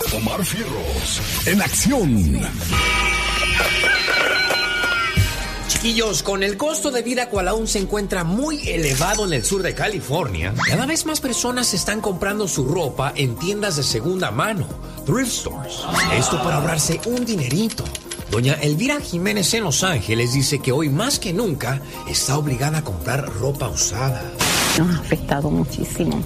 Omar Fierros, en acción. Chiquillos, con el costo de vida cual aún se encuentra muy elevado en el sur de California, cada vez más personas están comprando su ropa en tiendas de segunda mano, thrift stores. Esto para ahorrarse un dinerito. Doña Elvira Jiménez en Los Ángeles dice que hoy más que nunca está obligada a comprar ropa usada. Nos ha afectado muchísimo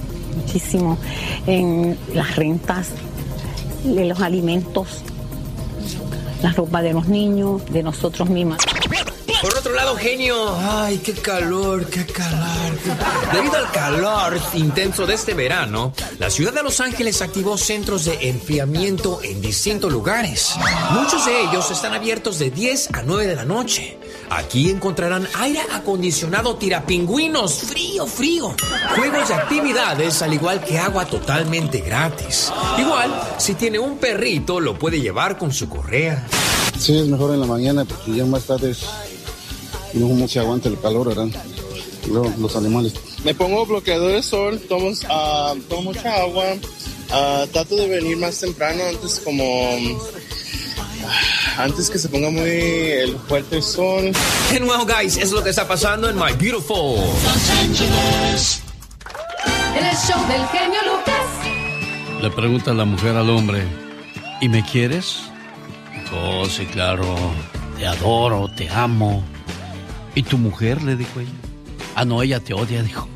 en las rentas, de los alimentos, la ropa de los niños, de nosotros mismos. Por otro lado, genio, ay, qué calor. Debido al calor intenso de este verano, la ciudad de Los Ángeles activó centros de enfriamiento en distintos lugares. Muchos de ellos están abiertos de 10 a 9 de la noche. Aquí encontrarán aire acondicionado tirapingüinos, frío, juegos y actividades, al igual que agua totalmente gratis. Igual, si tiene un perrito, lo puede llevar con su correa. Sí, es mejor en la mañana porque ya más tarde no se aguanta el calor, ¿verdad? Los animales. Me pongo bloqueador de sol, tomo mucha agua, trato de venir más temprano antes que se ponga muy fuerte el sol. And well, guys, es lo que está pasando en My Beautiful Los Angeles. En el show del genio Lucas. Le pregunta la mujer al hombre, ¿y me quieres? Oh, sí, claro, te adoro, te amo. ¿Y tu mujer? Le dijo ella. Ah, no, ella te odia, dijo.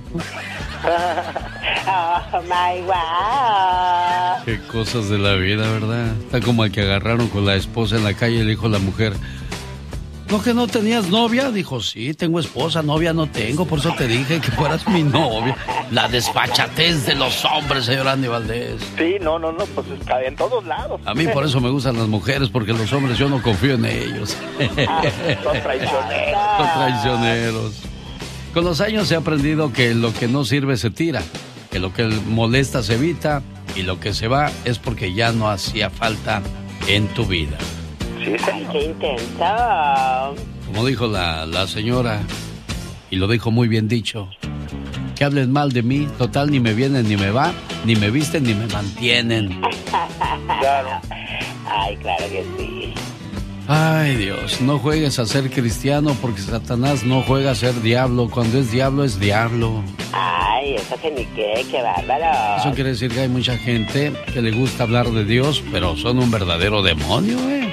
Oh, my wow. Qué cosas de la vida, ¿verdad? Está como el que agarraron con la esposa en la calle y le dijo a la mujer, ¿no que no tenías novia? Dijo, sí, tengo esposa, novia no tengo, por eso te dije que fueras mi novia. La desfachatez de los hombres, señor Andy Valdés. Sí, no, pues está en todos lados. A mí por eso me gustan las mujeres, porque los hombres yo no confío en ellos. Son traicioneros. Son traicioneros. Con los años he aprendido que lo que no sirve se tira, que lo que molesta se evita y lo que se va es porque ya no hacía falta en tu vida. Sí, señor. Qué intenso. Como dijo la señora, y lo dijo muy bien dicho, que hablen mal de mí, total ni me vienen ni me va, ni me visten ni me mantienen. Claro. Ay, claro que sí. Ay, Dios, no juegues a ser cristiano porque Satanás no juega a ser diablo. Cuando es diablo, es diablo. Ay, eso que ni qué bárbaro. Eso quiere decir que hay mucha gente que le gusta hablar de Dios, pero son un verdadero demonio, ¿eh?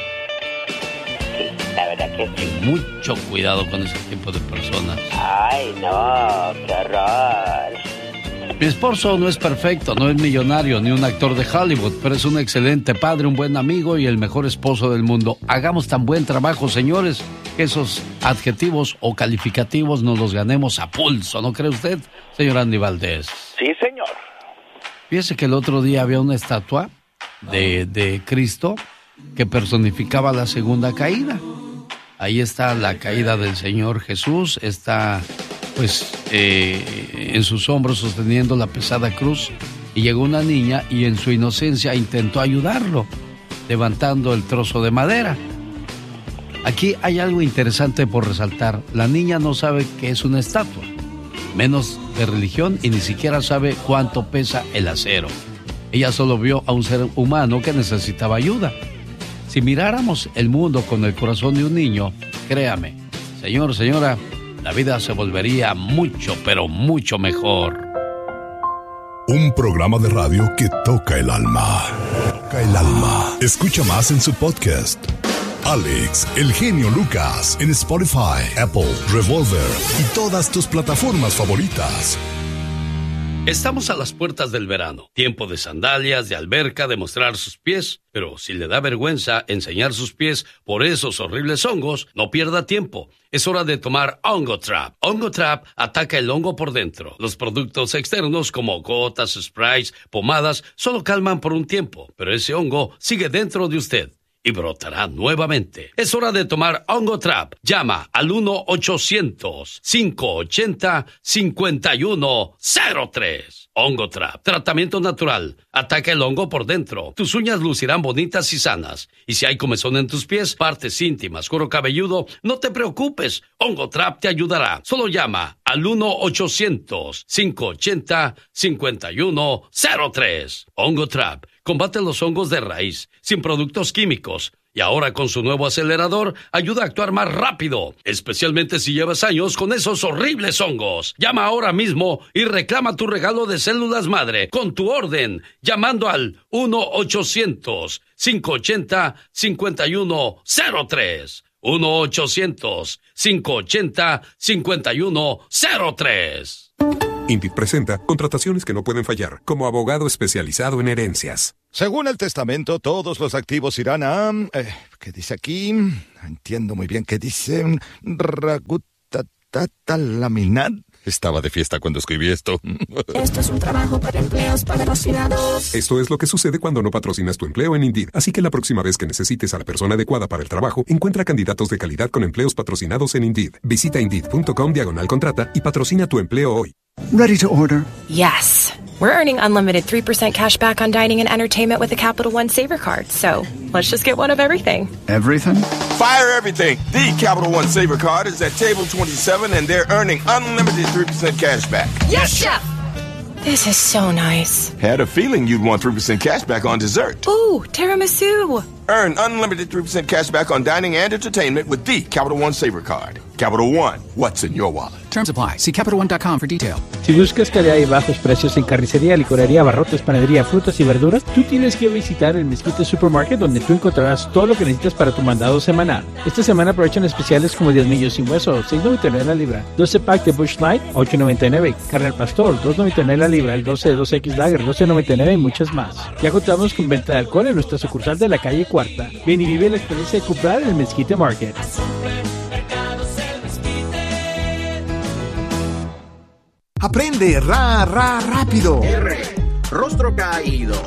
Sí, la verdad que sí. Mucho cuidado con ese tipo de personas. Ay, no, qué horror. Mi esposo no es perfecto, no es millonario ni un actor de Hollywood, pero es un excelente padre, un buen amigo y el mejor esposo del mundo. Hagamos tan buen trabajo, señores, que esos adjetivos o calificativos nos los ganemos a pulso, ¿no cree usted, señor Andy Valdés? Sí, señor. Fíjese que el otro día había una estatua de Cristo que personificaba la segunda caída. Ahí está la caída del Señor Jesús, está pues en sus hombros sosteniendo la pesada cruz, y llegó una niña y en su inocencia intentó ayudarlo, levantando el trozo de madera. Aquí hay algo interesante por resaltar. La niña no sabe qué es una estatua, menos de religión, y ni siquiera sabe cuánto pesa el acero. Ella solo vio a un ser humano que necesitaba ayuda. Si miráramos el mundo con el corazón de un niño, créame, señor, señora, la vida se volvería mucho, pero mucho mejor. Un programa de radio que toca el alma. Toca el alma. Escucha más en su podcast. Alex, el genio Lucas, en Spotify, Apple, Revolver y todas tus plataformas favoritas. Estamos a las puertas del verano, tiempo de sandalias, de alberca, de mostrar sus pies, pero si le da vergüenza enseñar sus pies por esos horribles hongos, no pierda tiempo. Es hora de tomar Hongo Trap. Hongo Trap ataca el hongo por dentro. Los productos externos como gotas, sprays, pomadas, solo calman por un tiempo, pero ese hongo sigue dentro de usted y brotará nuevamente. Es hora de tomar Hongo Trap. Llama al 1-800-580-5103. Hongo Trap. Tratamiento natural. Ataca el hongo por dentro. Tus uñas lucirán bonitas y sanas. Y si hay comezón en tus pies, partes íntimas, cuero cabelludo, no te preocupes. Hongo Trap te ayudará. Solo llama al 1-800-580-5103. Hongo Trap. combate los hongos de raíz, sin productos químicos. Y ahora con su nuevo acelerador, ayuda a actuar más rápido, especialmente si llevas años con esos horribles hongos. Llama ahora mismo y reclama tu regalo de células madre con tu orden, llamando al 1-800-580-5103. 1-800-580-5103. Indeed presenta contrataciones que no pueden fallar, como abogado especializado en herencias. Según el testamento, todos los activos irán a... ¿qué dice aquí? Entiendo muy bien qué dice. Laminar. Estaba de fiesta cuando escribí esto. Esto es un trabajo para empleos patrocinados. Esto es lo que sucede cuando no patrocinas tu empleo en Indeed. Así que la próxima vez que necesites a la persona adecuada para el trabajo, encuentra candidatos de calidad con empleos patrocinados en Indeed. Visita Indeed.com/contrata y patrocina tu empleo hoy. Ready to order? Yes. We're earning unlimited 3% cash back on dining and entertainment with the Capital One Saver Card. So, let's just get one of everything. Everything? Fire everything. The Capital One Saver Card is at table 27 and they're earning unlimited 3% cash back. Yes, Chef! This is so nice. Had a feeling you'd want 3% cash back on dessert. Ooh, tiramisu. Earn unlimited 3% cash back on dining and entertainment with the Capital One Saver Card. Capital One, what's in your wallet? Terms apply. See CapitalOne.com for detail. Si buscas calidad y bajos precios en carnicería, licorería, abarrotes, panadería, frutas y verduras, tú tienes que visitar el Mezquite Supermarket, donde tú encontrarás todo lo que necesitas para tu mandado semanal. Esta semana aprovechan especiales como 10 millos sin hueso, $6.99 la libra, 12 pack de Bush Light, $8.99, carne al pastor, $2.99 la libra, el 12 de 2X Lager, $12.99 y muchas más. Ya contamos con venta de alcohol en nuestra sucursal de la calle Cuarta. Ven y vive la experiencia de comprar en el Mezquite Market. Aprende rápido. R. Rostro caído.